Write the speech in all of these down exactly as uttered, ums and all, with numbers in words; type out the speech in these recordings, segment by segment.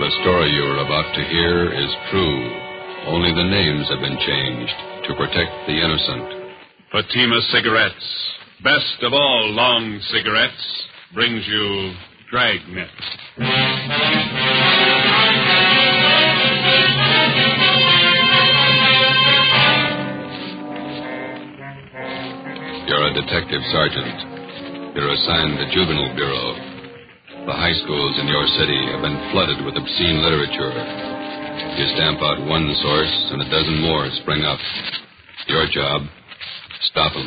The story you are about to hear is true. Only the names have been changed to protect the innocent. Fatima Cigarettes, best of all long cigarettes, brings you Dragnet. You're a detective sergeant. You're assigned the Juvenile Bureau. The high schools in your city have been flooded with obscene literature. You stamp out one source, and a dozen more spring up. Your job, stop them.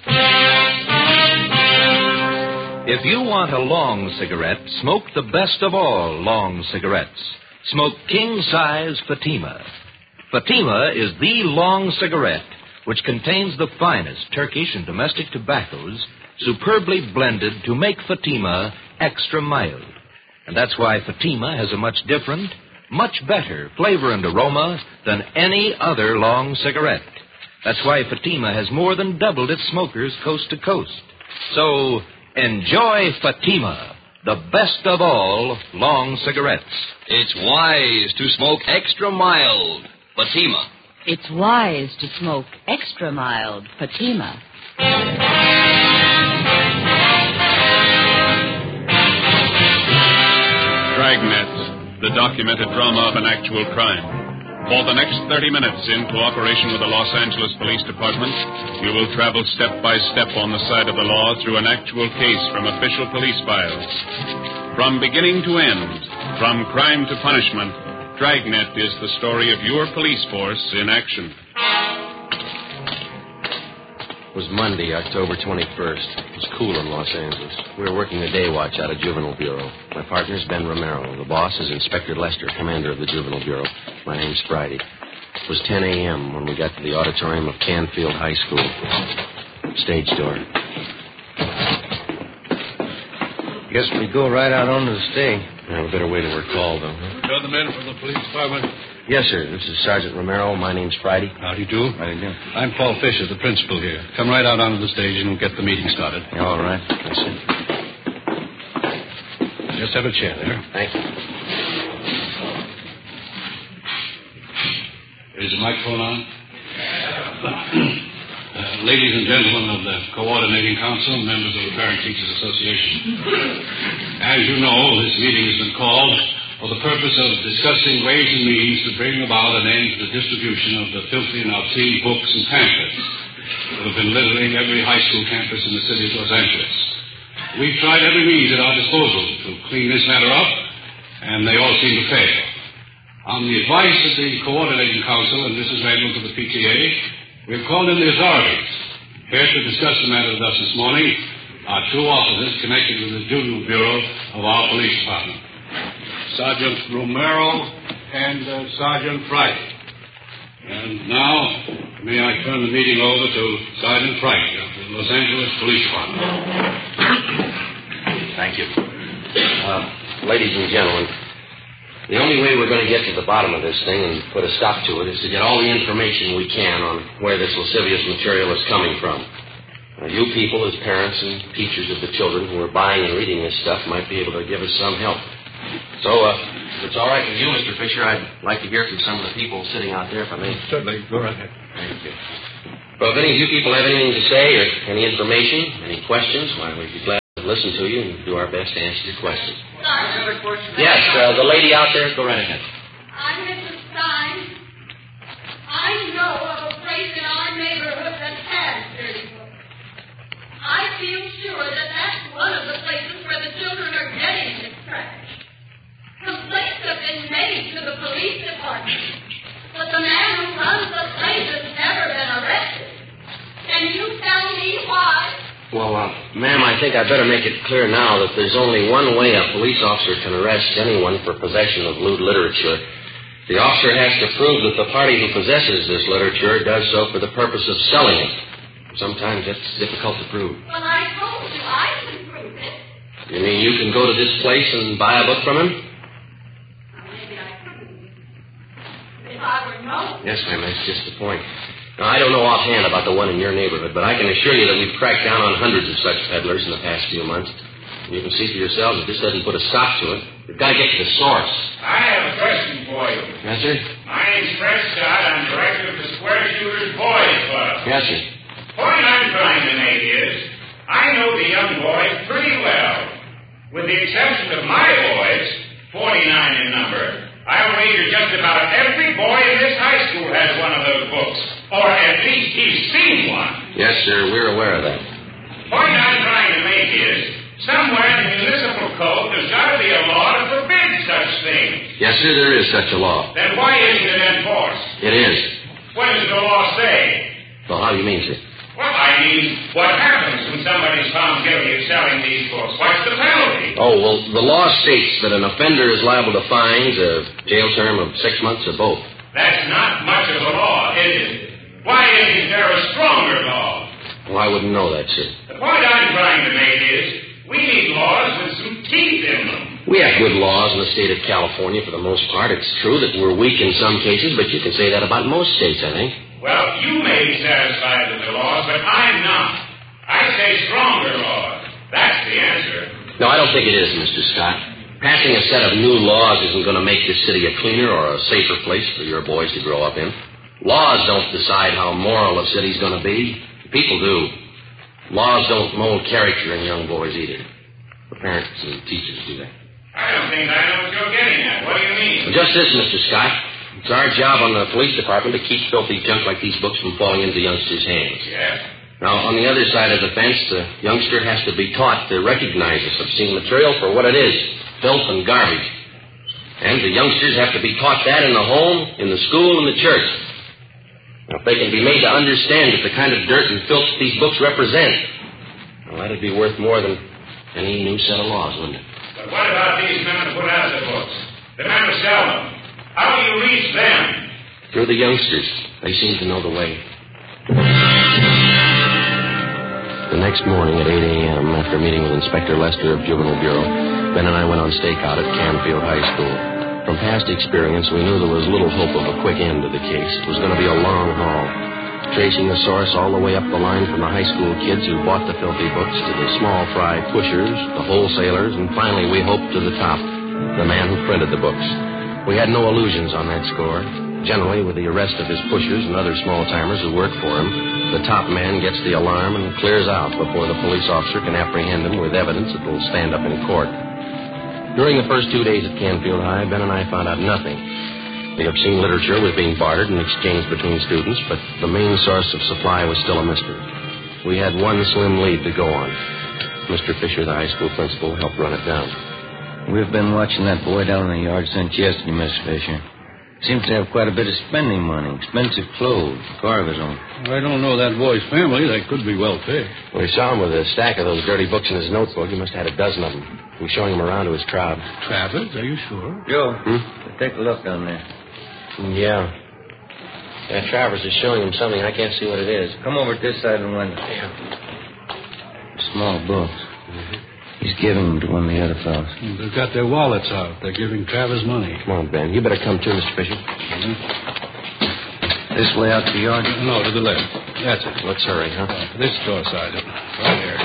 If you want a long cigarette, smoke the best of all long cigarettes. Smoke king-size Fatima. Fatima is the long cigarette which contains the finest Turkish and domestic tobaccos superbly blended to make Fatima extra mild. And that's why Fatima has a much different, much better flavor and aroma than any other long cigarette. That's why Fatima has more than doubled its smokers coast to coast. So, enjoy Fatima, the best of all long cigarettes. It's wise to smoke extra mild Fatima. It's wise to smoke extra mild Fatima. Dragnet, the documented drama of an actual crime. For the next thirty minutes, in cooperation with the Los Angeles Police Department, you will travel step by step on the side of the law through an actual case from official police files. From beginning to end, from crime to punishment, Dragnet is the story of your police force in action. It was Monday, October twenty-first. It was cool in Los Angeles. We were working the day watch out of Juvenile Bureau. My partner's Ben Romero. The boss is Inspector Lester, commander of the Juvenile Bureau. My name's Friday. It was ten a.m. when we got to the auditorium of Canfield High School. Stage door. Guess we go right out onto the stage. Yeah, we better wait till we're called, though, huh? You're the men from the police department? Yes, sir. This is Sergeant Romero. My name's Friday. Howdy do. How do you do? I'm Paul Fisher, the principal here. Come right out onto the stage and we'll get the meeting started. Yeah, all right. That's it. Just have a chair there. Thank you. Is the microphone on? uh, ladies and gentlemen of the Coordinating Council, members of the Parent Teachers Association. As you know, this meeting has been called for the purpose of discussing ways and means to bring about an end to the distribution of the filthy and obscene books and pamphlets that have been littering every high school campus in the city of Los Angeles. We've tried every means at our disposal to clean this matter up, and they all seem to fail. On the advice of the Coordinating Council, and this is mailed to the P T A, we've called in the authorities. Here to discuss the matter with us this morning are two officers connected with the Juvenile Bureau of our police department. Sergeant Romero and uh, Sergeant Friday. And now, may I turn the meeting over to Sergeant Friday of the Los Angeles Police Department. Thank you. Uh, ladies and gentlemen, the only way we're going to get to the bottom of this thing and put a stop to it is to get all the information we can on where this lascivious material is coming from. Now, you people, as parents and teachers of the children who are buying and reading this stuff, might be able to give us some help. So, uh, if it's all right with you, Mister Fisher, I'd like to hear from some of the people sitting out there, if I may. Certainly. Go right ahead. Thank you. Well, if any of you people have anything to say or any information, any questions, why, we'd be glad to listen to you and do our best to answer your questions. Yes, uh, the lady out there, go right ahead. I'm Missus Stein. I know of a place in our neighborhood that has dirty books. I feel sure that that's one of the places where the children are getting this trash. Complaints have been made to the police department, but the man who runs the place has never been arrested. Can you tell me why? Well, uh, ma'am, I think I'd better make it clear now that there's only one way a police officer can arrest anyone for possession of lewd literature. The officer has to prove that the party who possesses this literature does so for the purpose of selling it. Sometimes that's difficult to prove. Well, I told you I can prove it. You mean you can go to this place and buy a book from him? Yes, ma'am, that's just the point. Now, I don't know offhand about the one in your neighborhood, but I can assure you that we've cracked down on hundreds of such peddlers in the past few months. And you can see for yourselves if this doesn't put a stop to it, We've got to get to the source. I have a question for you. Yes, sir? My name's Fred Scott. I'm director of the Square Shooters Boys Club. Yes, sir. Point I'm trying to make is, I know the young boys pretty well. With the exception of my boys, forty-nine in number, I'll wager just about every boy in this high school has one of those books. Or at least he's seen one. Yes, sir. We're aware of that. Point I'm trying to make is, somewhere in the municipal code, there's got to be a law to forbid such things. Yes, sir, there is such a law. Then why isn't it enforced? It is. What does the law say? Well, how do you mean, sir? Well, I mean, what happens when somebody's found guilty of selling these books? What's the penalty? Oh, well, the law states that an offender is liable to fines, a jail term of six months, or both. That's not much of a law, is it? Why isn't there a stronger law? Well, I wouldn't know that, sir. The point I'm trying to make is, we need laws with some teeth in them. We have good laws in the state of California for the most part. It's true that we're weak in some cases, but you can say that about most states, I think. Well, you may be satisfied with the laws, but I'm not. I say stronger laws. That's the answer. No, I don't think it is, Mister Scott. Passing a set of new laws isn't going to make this city a cleaner or a safer place for your boys to grow up in. Laws don't decide how moral a city's going to be. People do. Laws don't mold character in young boys either. The parents and teachers do that. I don't think I know what you're getting at. What do you mean? Well, just this, Mister Scott. It's our job on the police department to keep filthy junk like these books from falling into youngsters' hands. Yes. Now, on the other side of the fence, the youngster has to be taught to recognize this obscene material for what it is, filth and garbage. And the youngsters have to be taught that in the home, in the school, and the church. Now, if they can be made to understand that the kind of dirt and filth these books represent, well, that'd be worth more than any new set of laws, wouldn't it? But what about these men who put out the books? The men who sell them? How do you reach them? Through the youngsters. They seem to know the way. The next morning at eight a.m., after meeting with Inspector Lester of Juvenile Bureau, Ben and I went on stakeout at Canfield High School. From past experience, we knew there was little hope of a quick end to the case. It was going to be a long haul, tracing the source all the way up the line from the high school kids who bought the filthy books to the small fry pushers, the wholesalers, and finally, we hoped, to the top, the man who printed the books. We had no illusions on that score. Generally, with the arrest of his pushers and other small-timers who work for him, the top man gets the alarm and clears out before the police officer can apprehend him with evidence that will stand up in court. During the first two days at Canfield High, Ben and I found out nothing. The obscene literature was being bartered and exchanged between students, but the main source of supply was still a mystery. We had one slim lead to go on. Mister Fisher, the high school principal, helped run it down. We've been watching that boy down in the yard since yesterday, Mister Fisher. Seems to have quite a bit of spending money, expensive clothes, a car of his own. I don't know that boy's family. They could be wealthy. We saw him with a stack of those dirty books in his notebook. He must have had a dozen of them. We were showing him around to his crowd. Travis, are you sure? Joe, Hmm? take a look down there. Yeah. Yeah, Travers is showing him something. I can't see what it is. Come over to this side of the window. Yeah. Small books. Mm-hmm. He's giving them to one of the other fellows. They've got their wallets out. They're giving Travers money. Come on, Ben. You better come too, Mister Fisher. Mm-hmm. This way out to the yard? No, to the left. That's it. Let's hurry, huh? Uh, this door side. Right here.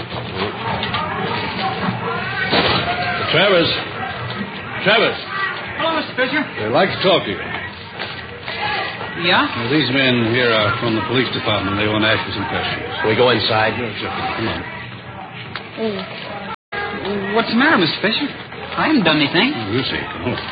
Travers. Travers. Hello, Mister Fisher. I'd like to talk to you. Yeah? Now, these men here are from the police department. They want to ask you some questions. Can we go inside? Sure, sure. Come on. Oh. What's the matter, Mister Fisher? I haven't done anything. Oh, you see. Come on.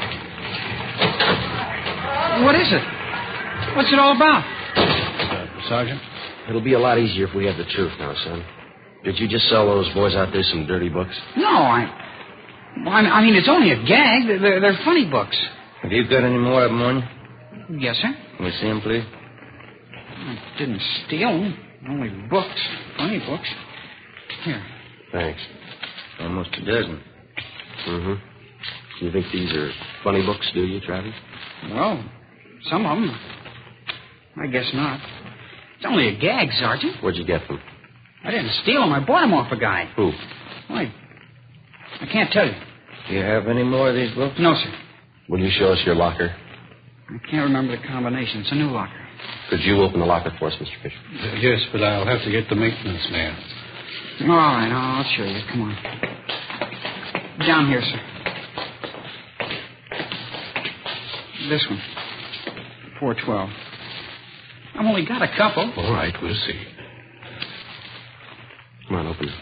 What is it? What's it all about? Uh, Sergeant? It'll be a lot easier if we have the truth now, son. Did you just sell those boys out there some dirty books? No, I... Well, I mean, it's only a gag. They're, they're funny books. Have you got any more of them on you? Yes, sir. Can we see them, please? I didn't steal them. Only books. Funny books. Here. Thanks. Almost a dozen. Mm-hmm. You think these are funny books, do you, Travis? Well, some of them. I guess not. It's only a gag, Sergeant. Where'd you get them? I didn't steal them. I bought them off a guy. Who? Well, I, I can't tell you. Do you have any more of these books? No, sir. Will you show us your locker? I can't remember the combination. It's a new locker. Could you open the locker for us, Mister Fisher? Uh, yes, but I'll have to get the maintenance man. All right, I'll show you. Come on. Down here, sir. This one. four twelve. I've only got a couple. All right, we'll see. Come on, open it.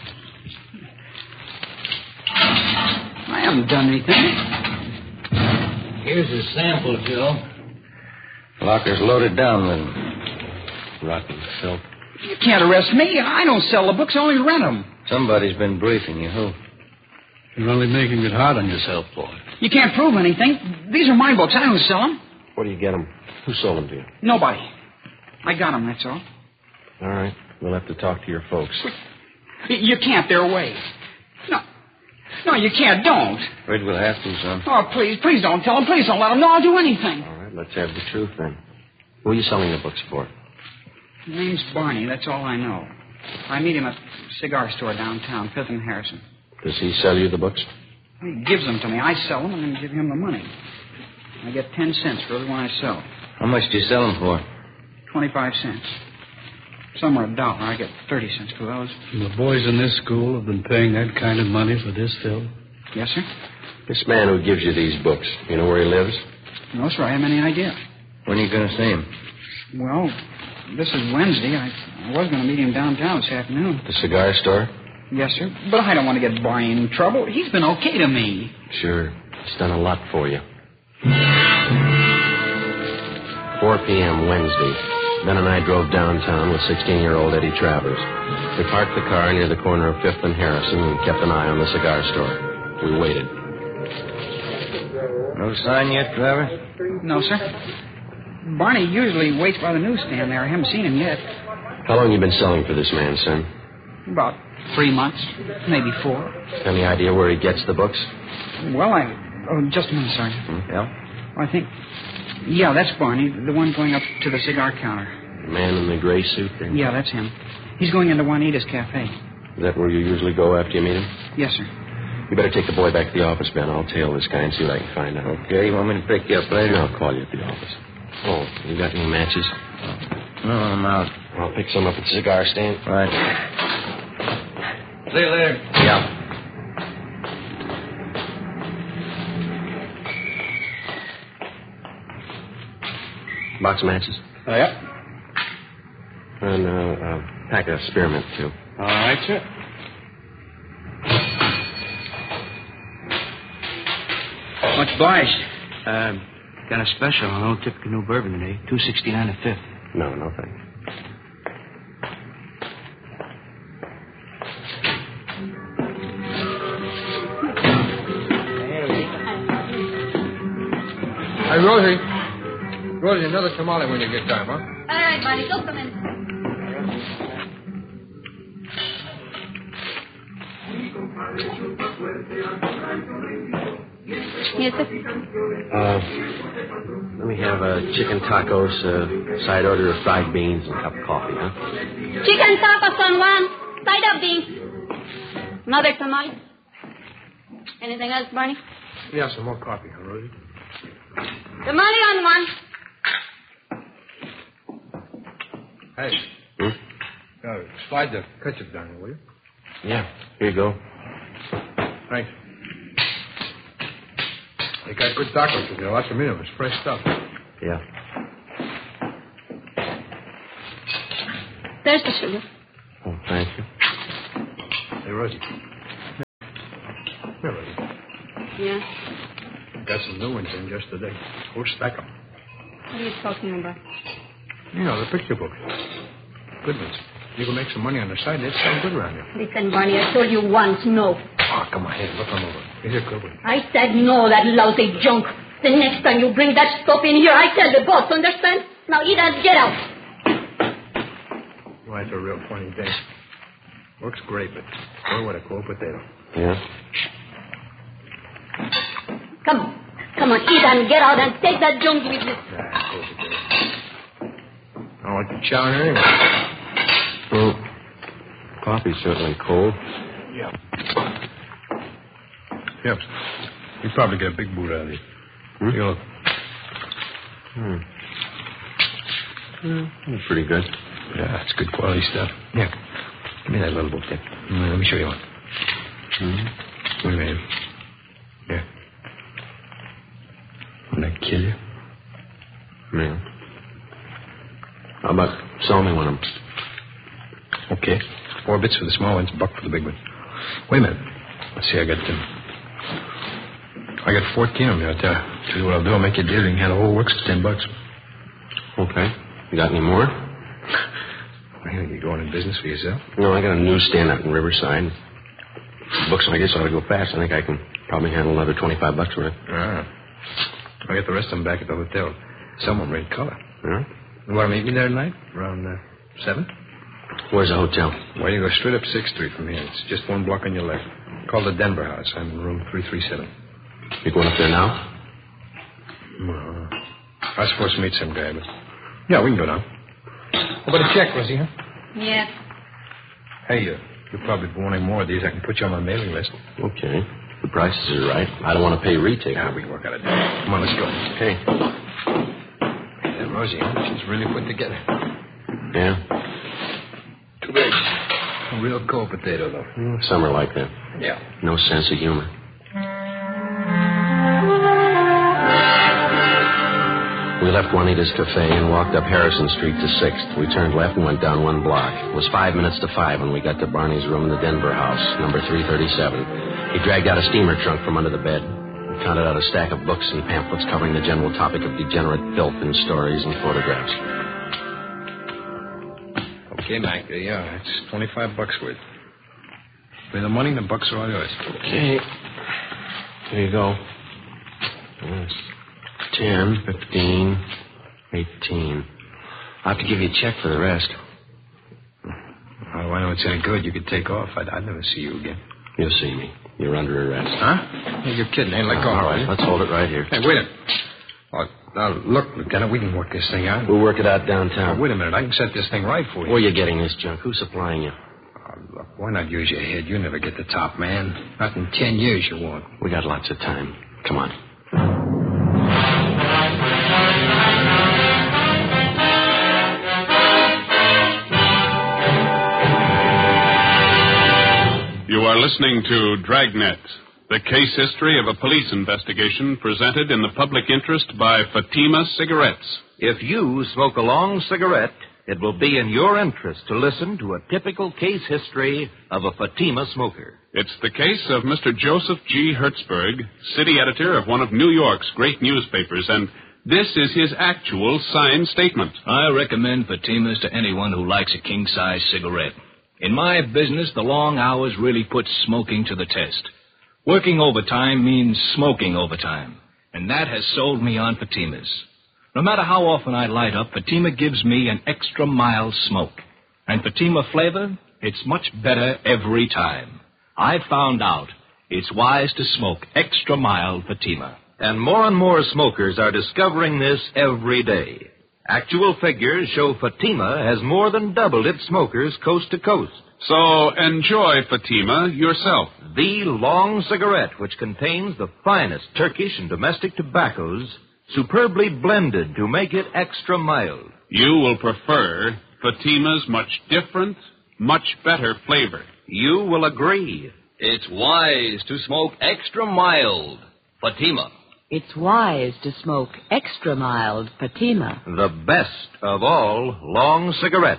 I haven't done anything. Here's a sample, Joe. Locker's loaded down with them. Rotten filth. You can't arrest me. I don't sell the books. I only rent them. Somebody's been briefing you. Who? You're only making it hard on yourself, boy. You can't prove anything. These are my books. I don't sell them. Where do you get them? Who sold them to you? Nobody. I got them, that's all. All right. We'll have to talk to your folks. You can't. They're away. No. No, you can't. Don't. Afraid we'll have to, son. Oh, please. Please don't tell them. Please don't let them know I'll do anything. All right. Let's have the truth, then. Who are you selling the books for? His name's Barney. That's all I know. I meet him at a cigar store downtown, Fifth and Harrison. Does he sell you the books? He gives them to me. I sell them and then give him the money. I get ten cents for every one I sell. How much do you sell them for? Twenty-five cents. Some are a dollar. I get thirty cents for those. The boys in this school have been paying that kind of money for this film? Yes, sir. This man who gives you these books, you know where he lives? No, sir. I haven't any idea. When are you going to see him? Well, this is Wednesday. I, I was going to meet him downtown this afternoon. The cigar store? Yes, sir. But I don't want to get Barney in trouble. He's been okay to me. Sure. He's done a lot for you. four p.m. Wednesday. Ben and I drove downtown with sixteen-year-old Eddie Travers. We parked the car near the corner of Fifth and Harrison and kept an eye on the cigar store. We waited. No sign yet, Travers? No, sir. Barney usually waits by the newsstand there. I haven't seen him yet. How long you been selling for this man, son? About three months, maybe four. Any idea where he gets the books? Well, I... Oh, just a minute, sorry. Hmm? Yeah? I think... Yeah, that's Barney, the one going up to the cigar counter. The man in the gray suit there? Yeah, that's him. He's going into Juanita's Cafe. Is that where you usually go after you meet him? Yes, sir. You better take the boy back to the office, Ben. I'll tail this guy and see what I can find out. Okay, you want me to pick you up later? I'll call you at the office. Oh, you got any matches? No, I'm out. I'll pick some up at the cigar stand. Right. See you later. Yeah. Box of matches. Oh, yeah. And uh, a pack of spearmint, too. All right, sir. Much obliged. Uh, got a special on Old Tippecanoe New Bourbon today. two sixty-nine a fifth. No, no thanks. Hey, Rosie. Rosie, another tamale when you get time, huh? All right, buddy. Go come in. Yes, sir. Uh, let me have uh, chicken tacos, uh, side order of fried beans, and a cup of coffee, huh? Chicken tacos on one. Side of beans. Another tamale. Anything else, Barney? Yeah, some more coffee, huh, Rosie? Tamale on one. Hey. Hmm? Uh, slide the ketchup down here, will you? Yeah, here you go. Thanks. They got good tacos in there. Lots of meat of it. It's fresh stuff. Yeah. There's the sugar. Oh, thank you. Hey, Rosie. Here, Rosie. Yeah. Got some new ones in just today. Go stack them. What are you talking about? You know, the picture books. Good ones. You can make some money on the side. They sound good around here. Listen, Barney, I told you once, no. Oh, come on, hey, look them over. These are good ones. I said no, that lousy junk. The next time you bring that stuff in here, I tell the boss, understand? Now eat and get out. Well, that's a real funny thing. Looks great, but boy, what a cold potato. Yeah? Come on. Come on, eat and get out and take that junk with you. Nah, cold potato. I want to chow anyway. Well, coffee's certainly cold. Yeah. Yep. You probably get a big boot out of it. Hmm? You look. Hmm. Mm, that's pretty good. Yeah, it's good quality stuff. Yeah. Give me that little book there. Mm, let me show you one. Hmm? Wait a minute. Yeah. Wouldn't that kill you? Yeah. How about selling me one of them? Okay. Four bits for the small ones, a buck for the big one. Wait a minute. Let's see, I got them. I got fourteen of them. I'll tell you. Tell you what I'll do. I'll make you a deal. You can have the whole works for ten bucks. Okay. You got any more? Well, you going in business for yourself? No, I got a newsstand out in Riverside. Books like this ought to go fast. I think I can probably handle another twenty-five bucks worth. Ah. I'll get the rest of them back at the hotel. Some of them are in color. Yeah? You want to meet me there tonight? Around uh, seven? Where's the hotel? Well, you go straight up sixth Street from here. It's just one block on your left. Called the Denver House. I'm in room three three seven. You going up there now? No. I was supposed to meet some guy, but... Yeah, we can go now. How about a check, Rosie, huh? Yes. Hey, uh, you'll probably be wanting more of these. I can put you on my mailing list. Okay. The prices are right. I don't want to pay retail. Yeah, we can work out a deal. Come on, let's go. Okay. Yeah, Rosie, huh? She's really put together. Yeah? Too big. A real cold potato, though. Mm, some are like that. Yeah. No sense of humor. We left Juanita's Cafe and walked up Harrison Street to sixth. We turned left and went down one block. It was five minutes to five when we got to Barney's room in the Denver House, number three thirty-seven. He dragged out a steamer trunk from under the bed and counted out a stack of books and pamphlets covering the general topic of degenerate filth in stories and photographs. Okay, Mac. There you are. It's twenty-five bucks worth. Pay the money, the bucks are all yours. Okay. There you go. Yes. Ten, fifteen, eighteen. I'll have to give you a check for the rest. Oh, I know it's any good. You could take off. I'd, I'd never see you again. You'll see me. You're under arrest. Huh? Hey, you're kidding. Ain't let go. All right, let's hold it right here. Hey, wait a minute. Oh, now, look, Lieutenant, we can work this thing out. We'll work it out downtown. Oh, wait a minute. I can set this thing right for you. Where are you getting this junk? Who's supplying you? Oh, look, why not use your head? You never get the top, man. Not in ten years you won't. We got lots of time. Come on. You are listening to Dragnet, the case history of a police investigation presented in the public interest by Fatima Cigarettes. If you smoke a long cigarette, it will be in your interest to listen to a typical case history of a Fatima smoker. It's the case of Mister Joseph G. Hertzberg, city editor of one of New York's great newspapers, and this is his actual signed statement. I recommend Fatimas to anyone who likes a king-size cigarette. In my business, the long hours really put smoking to the test. Working overtime means smoking overtime, and that has sold me on Fatimas. No matter how often I light up, Fatima gives me an extra mild smoke. And Fatima flavor, it's much better every time. I've found out it's wise to smoke extra mild Fatima. And more and more smokers are discovering this every day. Actual figures show Fatima has more than doubled its smokers coast to coast. So enjoy Fatima yourself. The long cigarette, which contains the finest Turkish and domestic tobaccos, superbly blended to make it extra mild. You will prefer Fatima's much different, much better flavor. You will agree. It's wise to smoke extra mild Fatima. It's wise to smoke extra mild Fatima. The best of all long cigarettes.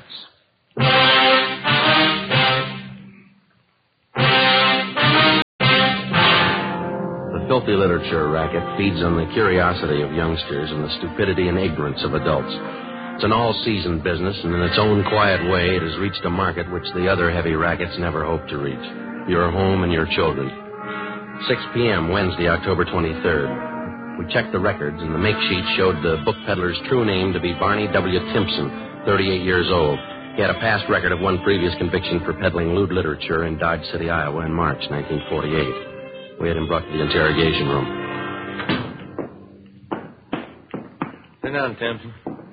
The filthy literature racket feeds on the curiosity of youngsters and the stupidity and ignorance of adults. It's an all-season business, and in its own quiet way, it has reached a market which the other heavy rackets never hoped to reach. Your home and your children. six p.m., Wednesday, October twenty-third. We checked the records, and the make sheet showed the book peddler's true name to be Barney W. Timpson, thirty-eight years old. He had a past record of one previous conviction for peddling lewd literature in Dodge City, Iowa in March nineteen forty-eight. We had him brought to the interrogation room. Sit down, Timpson.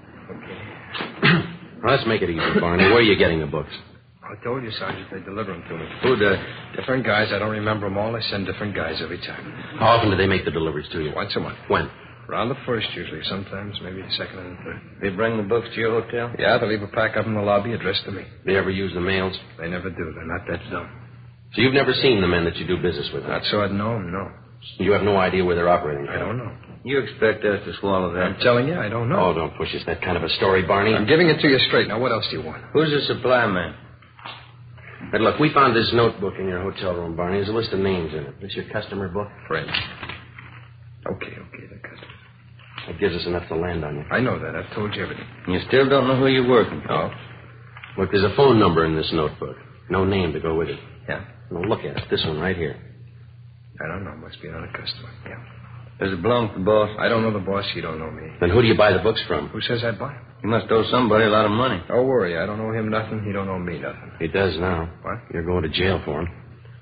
Well, let's make it easy, Barney. Where are you getting the books? I told you, Sergeant, they deliver them to me. Who the... Different guys. I don't remember them all. They send different guys every time. How often do they make the deliveries to you? Once a month. When? Around the first, usually. Sometimes maybe the second and the third. They bring the books to your hotel? Yeah, they leave a pack up in the lobby addressed to me. They ever use the mails? They never do. They're not that dumb. So you've never seen the men that you do business with? Not so I'd know them, no. You have no idea where they're operating from? I don't know. You expect us to swallow that? I'm telling you, I don't know. Oh, don't push us that kind of a story, Barney. I'm giving it to you straight. Now, what else do you want? Who's the supply man? But look, we found this notebook in your hotel room, Barney. There's a list of names in it. This your customer book? Friend. Okay, okay, the customer. That gives us enough to land on you. I know that. I've told you everything. You still don't know who you're working for? No. Look, there's a phone number in this notebook. No name to go with it. Yeah. Now, look at it. This one right here. I don't know. Must be another customer. Yeah. Does it belong to the boss? I don't know the boss. You don't know me. Then who do you buy the books from? Who says I buy them? You must owe somebody a lot of money. Don't worry. I don't owe him nothing. He don't owe me nothing. He does now. What? You're going to jail for him.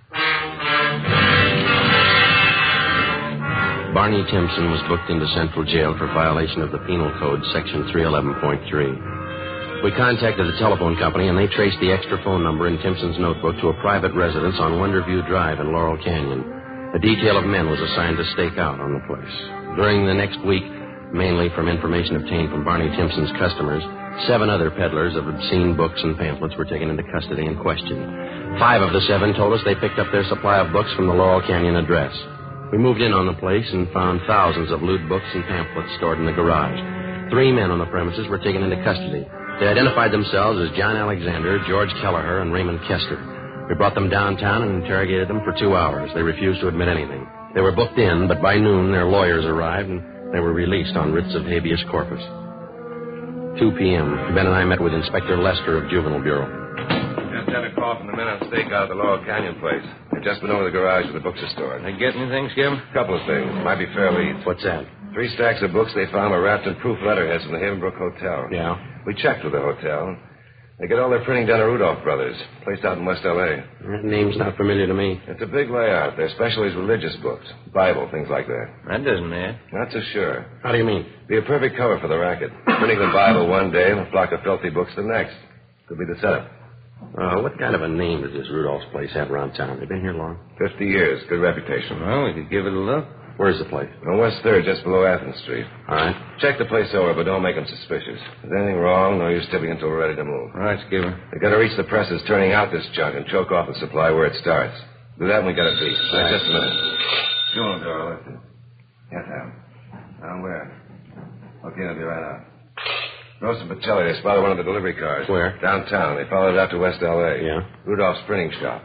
Barney Timpson was booked into Central Jail for violation of the Penal Code, Section three eleven point three. We contacted the telephone company, and they traced the extra phone number in Timpson's notebook to a private residence on Wonderview Drive in Laurel Canyon. A detail of men was assigned to stake out on the place. During the next week, mainly from information obtained from Barney Timpson's customers, seven other peddlers of obscene books and pamphlets were taken into custody and questioned. Five of the seven told us they picked up their supply of books from the Laurel Canyon address. We moved in on the place and found thousands of lewd books and pamphlets stored in the garage. Three men on the premises were taken into custody. They identified themselves as John Alexander, George Kelleher, and Raymond Kester. We brought them downtown and interrogated them for two hours. They refused to admit anything. They were booked in, but by noon their lawyers arrived and they were released on writs of habeas corpus. two p.m. Ben and I met with Inspector Lester of Juvenile Bureau. Just had a call from the men on stakeout at the Laurel Canyon place. They've just been over the garage where the books are stored. They get anything, Skip? A couple of things. Might be fair leads. What's that? Three stacks of books they found were wrapped in proof letterheads from the Havenbrook Hotel. Yeah? We checked with the hotel. They get all their printing done at Rudolph Brothers, placed out in West L A. That name's not familiar to me. It's a big layout. Their specialty is religious books, Bible, things like that. That doesn't matter. Not so sure. How do you mean? Be a perfect cover for the racket. Printing the Bible one day and a flock of filthy books the next. Could be the setup. Uh, what kind of a name does this Rudolph's place have around town? They been here long? Fifty years. Good reputation. Well, we could give it a look. Where's the place? On West third, just below Athens Street. All right. Check the place over, but don't make them suspicious. If there's anything wrong, no use tipping until we're ready to move. All right, Skipper. They got to reach the presses turning out this junk and choke off the supply where it starts. Do that and we got a beat. Right. Just a minute. Sure, Doral. Yes, ma'am. Now where? Okay, I'll be right out. Gross and Pacelli, they spotted one of the delivery cars. Where? Downtown. They followed it out to West L A. Yeah? Rudolph's printing shop.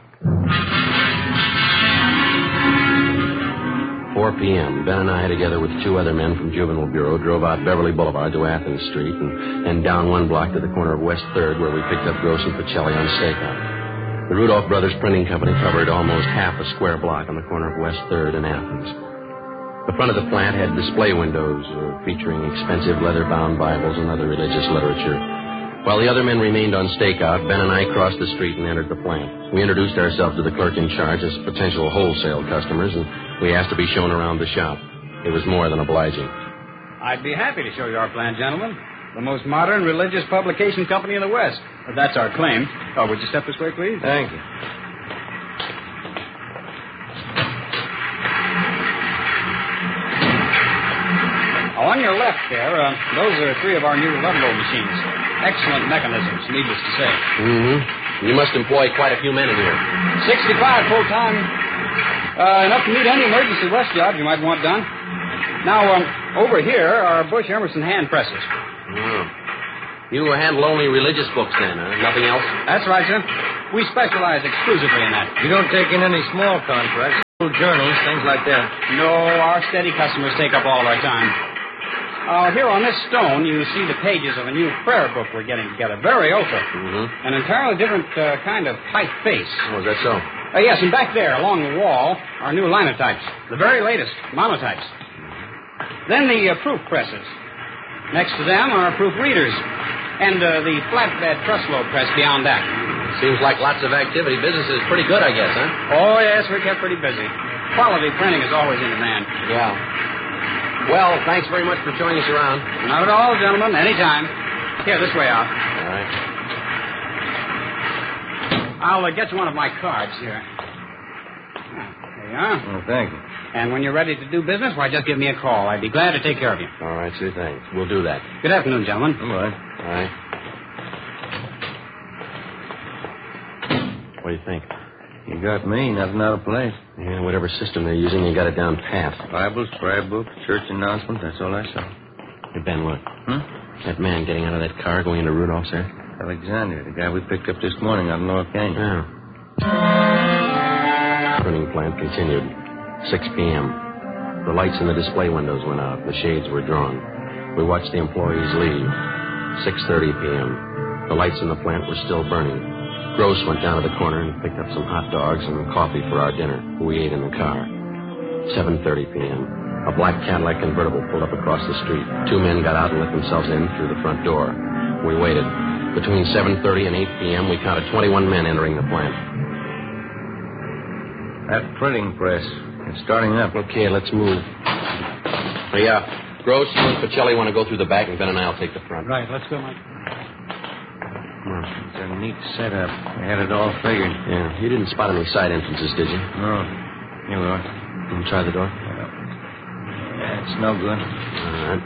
four p.m. Ben and I, together with two other men from Juvenile Bureau, drove out Beverly Boulevard to Athens Street and then down one block to the corner of West third, where we picked up Gross and Pacelli on stakeout. The Rudolph Brothers Printing Company covered almost half a square block on the corner of West third and Athens. The front of the plant had display windows uh, featuring expensive leather-bound Bibles and other religious literature. While the other men remained on stakeout, Ben and I crossed the street and entered the plant. We introduced ourselves to the clerk in charge as potential wholesale customers, and we asked to be shown around the shop. It was more than obliging. I'd be happy to show you our plant, gentlemen. The most modern religious publication company in the West. That's our claim. Oh, would you step this way, please? Thank you. On your left there, uh, those are three of our new Ludlow machines. Excellent mechanisms, needless to say. Mm-hmm. You must employ quite a few men in here. sixty-five full-time. Uh, enough to meet any emergency West job you might want done. Now, um, over here are Bush Emerson hand presses. Oh. You handle only religious books then, huh? Nothing else? That's right, sir. We specialize exclusively in that. You don't take in any small contracts, little journals, things like that? No, our steady customers take up all our time. Uh, here on this stone, you see the pages of a new prayer book we're getting together. Very ultra. Mm-hmm. An entirely different uh, kind of typeface. Oh, is that so? Uh, yes, and back there, along the wall, are new linotypes. The very latest, monotypes. Then the uh, proof presses. Next to them are proof readers. And uh, the flatbed trussload press beyond that. Seems like lots of activity. Business is pretty good, I guess, huh? Oh, yes, we're kept pretty busy. Quality printing is always in demand. Yeah. Well, thanks very much for showing us around. Not at all, gentlemen. Anytime. Here, this way out. All right. I'll uh, get you one of my cards here. There you are. Oh, thank you. And when you're ready to do business, why, just give me a call. I'd be glad to take care of you. All right, sure, thanks. We'll do that. Good afternoon, gentlemen. All right. All right. What do you think? You got me, nothing out of place. Yeah, whatever system they're using, you got it down pat. Bibles, prayer book, church announcement, that's all I saw. Hey, Ben, look. Hmm? That man getting out of that car going into Rudolph's there? Alexander, the guy we picked up this morning out in Lower Canyon. Yeah. Printing plant continued. six p.m. The lights in the display windows went out. The shades were drawn. We watched the employees leave. six thirty p.m. The lights in the plant were still burning. Gross went down to the corner and picked up some hot dogs and coffee for our dinner. We ate in the car. seven thirty p.m. A black Cadillac convertible pulled up across the street. Two men got out and let themselves in through the front door. We waited. Between seven thirty and eight p.m., we counted twenty-one men entering the plant. That printing press, it's starting up. Okay, let's move. Oh, yeah. Gross, you and Pacelli want to go through the back, and Ben and I will take the front. Right, let's go, Mike. It's a neat setup. We had it all figured. Yeah, you didn't spot any side entrances, did you? No. Here we are. You try the door? Yeah, it's no good. All right.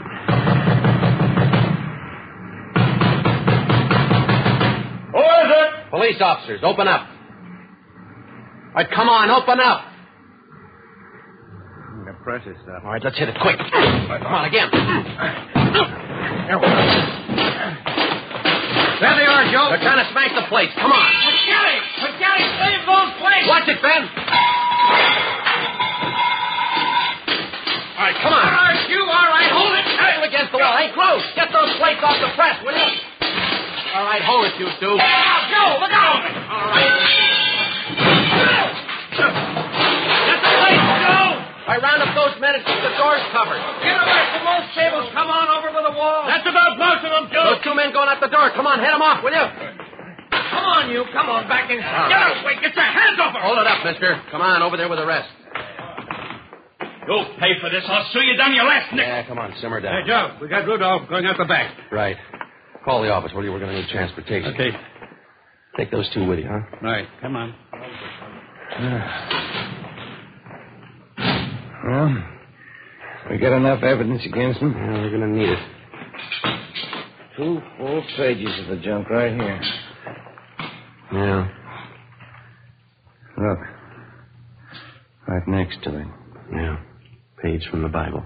Who is it? Police officers, open up. All right, come on, open up. The press is up. All right, let's hit it quick. Right, come on, again. There we go. There they are, Joe. They're trying to smash the plates. Come on. Pacelli! Pacelli, save those plates! Watch it, Ben. All right, come on. All right, you, all right, hold it. Hold against the wall. Hey, Gross, get those plates off the press, will you? All right, hold it, you two. Now, Joe, look out! All right. Get the plates, Joe! I round up those men and keep the doors covered. Get away from those tables. Come on over to the wall. That's about most of them, Joe. Those two men going out the door. Come on, head them off, will you? Come on, you. Come on, back in. All Get right. out. Wait, get your hands off her. Hold it up, mister. Come on, over there with the rest. You'll pay for this. I'll sue you down your last nickel. Yeah, come on, simmer down. Hey, Joe, we got Rudolph going out the back. Right. Call the office, will you? We're going to need transportation. Okay. Take those two with you, huh? Right, come on. Well, we got enough evidence against them. Yeah, we're going to need it. Two full pages of the junk right here. Yeah. Look. Right next to it. Yeah. Page from the Bible.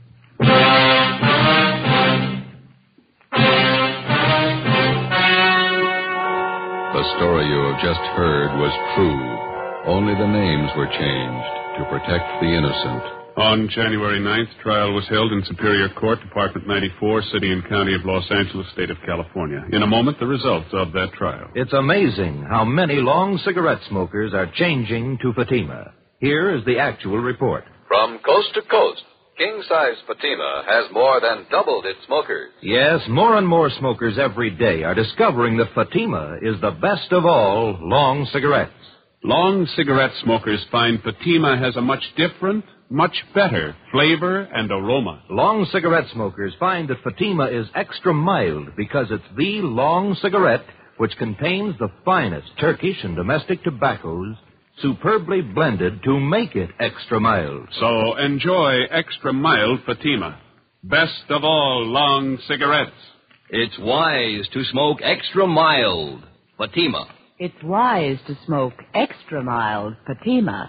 The story you have just heard was true. Only the names were changed to protect the innocent. On January ninth, trial was held in Superior Court, Department ninety-four, City and County of Los Angeles, State of California. In a moment, the results of that trial. It's amazing how many long cigarette smokers are changing to Fatima. Here is the actual report. From coast to coast, king-size Fatima has more than doubled its smokers. Yes, more and more smokers every day are discovering that Fatima is the best of all long cigarettes. Long cigarette smokers find Fatima has a much different, much better flavor and aroma. Long cigarette smokers find that Fatima is extra mild because it's the long cigarette which contains the finest Turkish and domestic tobaccos superbly blended to make it extra mild. So enjoy extra mild Fatima. Best of all long cigarettes. It's wise to smoke extra mild Fatima. It's wise to smoke extra mild Fatima.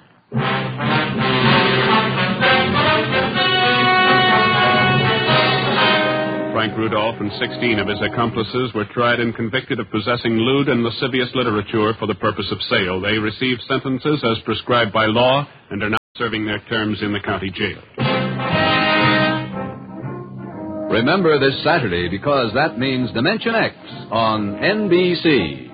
Frank Rudolph and sixteen of his accomplices were tried and convicted of possessing lewd and lascivious literature for the purpose of sale. They received sentences as prescribed by law and are now serving their terms in the county jail. Remember this Saturday, because that means Dimension X on N B C.